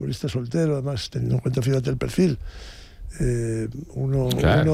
futbolista soltero, además teniendo en cuenta, fíjate el perfil, Claro.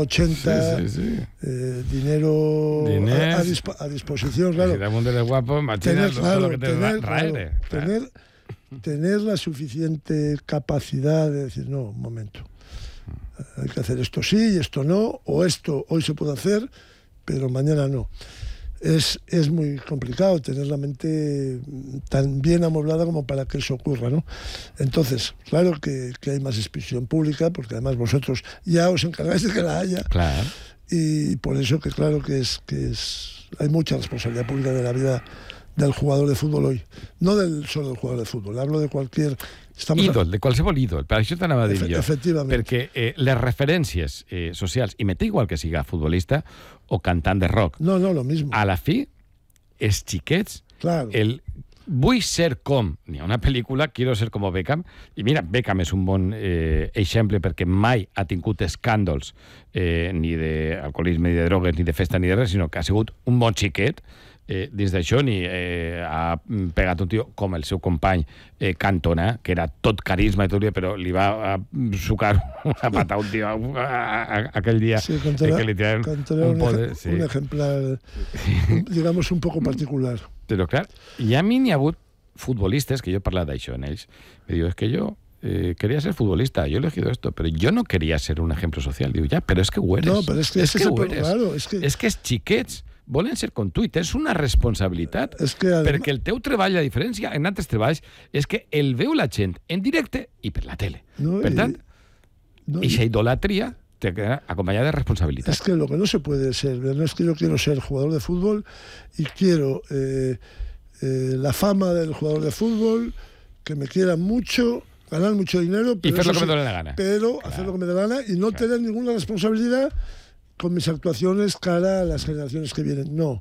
1,80, dinero a disposición, claro. Si damunt eres guapo, imaginas todo lo que te va a traer. Tener la suficiente capacidad de decir, no, un momento, hay que hacer esto sí y esto no, o esto hoy se puede hacer, pero mañana no. Es muy complicado tener la mente tan bien amoblada como para que eso ocurra, ¿no? Entonces, claro que hay más expresión pública, porque además vosotros ya os encargáis de que la haya. Claro. Y por eso que claro que hay mucha responsabilidad pública de la vida del jugador de fútbol hoy. No solo del jugador de fútbol, hablo de cualquier... de qualsevol ídol. Per això t'anava a dir jo. Efectivament. Perquè les referències socials, i me té igual que siga futbolista o cantant de rock, no, lo mismo. A la fi, els xiquets, claro. Vull ser com... N'hi ha una pel·lícula, Quiero ser como Beckham, i mira, Beckham és un bon exemple perquè mai ha tingut escàndols ni d'alcoholisme, ni de drogues, ni de festa, ni de res, sinó que ha sigut un bon xiquet. Dins d'això ni ha pegat un tio com el seu company Cantona, que era tot carisma i tot, però li va sucar una pata a un tio aquell dia. Sí, Cantona, que li tiraven un poder, un ejemplar, digamos, un poco particular. Però clar, i a mi n'hi ha hagut futbolistes, que jo he parlat d'això en ells, que diu, es que yo quería ser futbolista, yo he elegido esto, pero yo no quería ser un ejemplo social. Digo, ya, pero es que ho eres. No, pero es que ho eres. Claro, és que els xiquets volen ser com tu i tens una responsabilitat, perquè el teu treball, la diferència en altres treballs, és que el veu la gent en directe i per la tele. Per tant, eixa idolatria te queda acompañada de responsabilitat. Es que lo que no se puede ser, no es que yo quiero ser jugador de fútbol y quiero la fama del jugador de fútbol, que me quieran mucho, ganar mucho dinero, pero, y hacer lo que me dé la gana. Pero hacer lo que me dé la gana y no tener ninguna responsabilidad con mis actuaciones cara a las generaciones que vienen. No.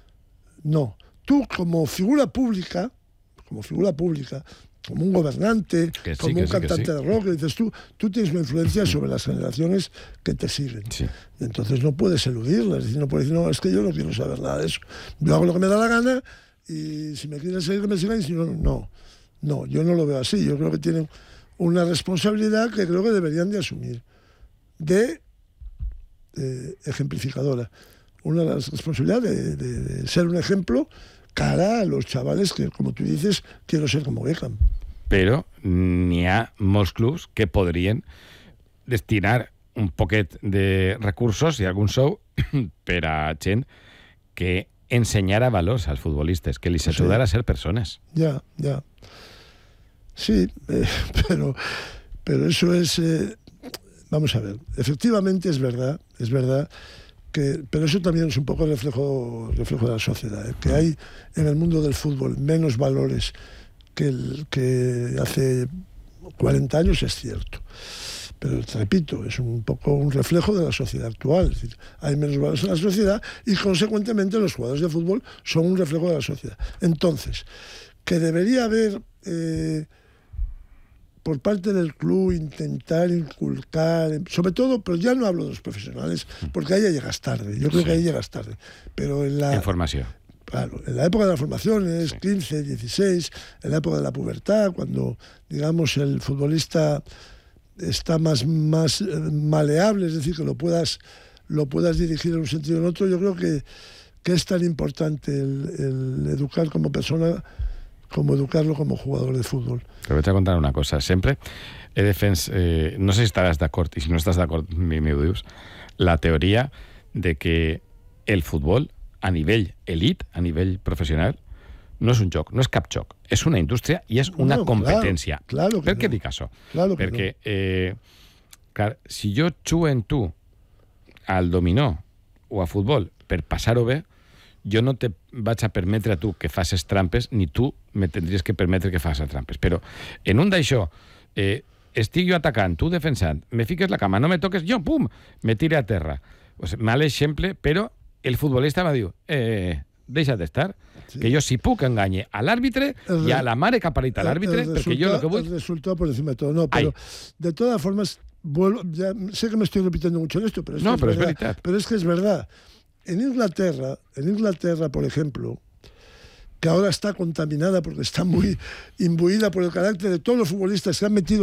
Tú como figura pública, como un gobernante, como un cantante de rock, dices tú tienes una influencia sobre las generaciones que te siguen. Sí. Y entonces no puedes eludirlas, es decir, no puedes decir, no, es que yo no quiero saber nada de eso. Yo hago lo que me da la gana y si me quieren seguir, que me sigan, y si no, no. No, yo no lo veo así. Yo creo que tienen una responsabilidad que creo que deberían de asumir. Ejemplificadora. Una responsabilidad de ser un ejemplo cara a los chavales que, como tú dices, quiero ser como Beckham. Però n'hi ha molts clubs que podrien destinar un poquet de recursos i algun sou per a gent que ensenyara valors als futbolistes, que les ayudara a ser persones. Ya. Sí, pero eso es... vamos a ver, efectivamente es verdad que, pero eso también es un poco reflejo de la sociedad, que hay en el mundo del fútbol menos valores que hace 40 años, es cierto. Pero te repito, es un poco un reflejo de la sociedad actual. Es decir, hay menos valores en la sociedad y, consecuentemente, los jugadores de fútbol son un reflejo de la sociedad. Entonces, que debería haber... por parte del club intentar inculcar, sobre todo, pero ya no hablo de los profesionales, porque ahí ya llegas tarde, yo creo que ahí llegas tarde, pero en la... Información. Claro, en la época de las formaciones, 15, 16, en la época de la pubertad, cuando, digamos, el futbolista está más maleable, es decir, que lo puedas dirigir en un sentido o en otro, yo creo que es tan importante el educar como persona como educarlo como jugador de fútbol. Te vaig a contar una cosa. Sempre he defens... no sé si estaràs d'acord, i si no estàs d'acord, m'ho dius, la teoria de que el futbol, a nivell elit, a nivell professional, no és un joc, no és cap joc. És una indústria i és una competència. Claro per què dic això? Claro perquè, clar, si jo jugo en tu al dominó o a futbol per passar-ho bé, jo no te vaig a permetre a tu que facis trampes, ni tu me tindries que permetre que facis trampes. Però en un d'això, estic jo atacant, tu defensant, me fiques la cama, no me toques, jo, pum, me tire a terra. Pues, mal exemple, però el futbolista va dir, deixa d'estar, que jo si puc enganye a l'àrbitre i a la mare que ha parit a l'àrbitre, perquè jo el que vull... El resultado por encima de todo, no, pero de todas formas, ya sé que me estoy repitiendo mucho en esto, pero es, es verdad. Pero es que es verdad. En Inglaterra, por ejemplo, que ahora está contaminada porque está muy imbuida por el carácter de todos los futbolistas que han metido